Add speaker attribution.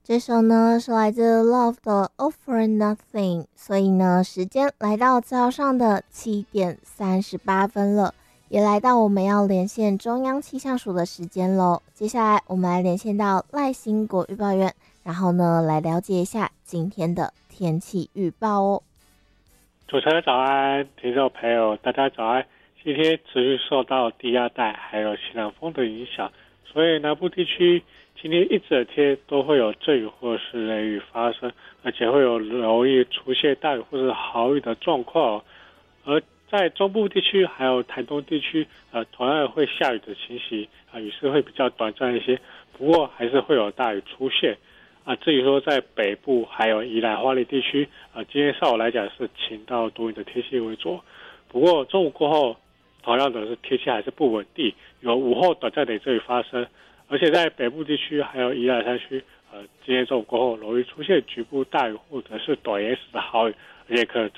Speaker 1: 这首呢是来自 Love 的 All for Nothing， 所以呢时间来到早上的7:38了，也来到我们要连线中央气象署的时间咯。接下来我们来连线到赖兴国预报员，然后呢来了解一下今天的天气预报哦。
Speaker 2: 主持人早安，听众朋友大家早安。今天持续受到低压带还有西南风的影响，所以南部地区今天一整天都会有阵雨或是雷雨发生，而且会有容易出现大雨或是豪雨的状况。而在中部地区还有台东地区，同样会下雨的情形，雨势会比较短暂一些，不过还是会有大雨出现。至于说在北部还有宜兰花莲地区，今天上午来讲是晴到多云的天气为主，不过中午过后，同样的是天气还是不稳定，有午后短暂的阵雨发生，而且在北部地区还有宜兰山区，今天中午过后容易出现局部大雨或者是短延时的豪雨，而且可能